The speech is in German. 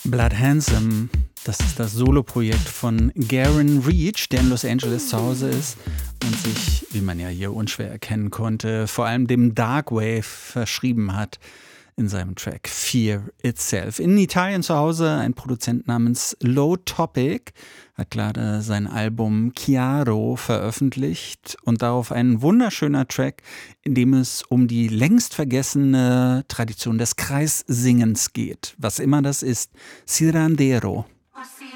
Blood Handsome, das ist das Soloprojekt von Garen Reach, der in Los Angeles zu Hause ist und sich, wie man ja hier unschwer erkennen konnte, vor allem dem Darkwave verschrieben hat in seinem Track Fear Itself. In Italien zu Hause ein Produzent namens Low Topic hat gerade sein Album Chiaro veröffentlicht und darauf ein wunderschöner Track, in dem es um die längst vergessene Tradition des Kreissingens geht. Was immer das ist. Cirandero.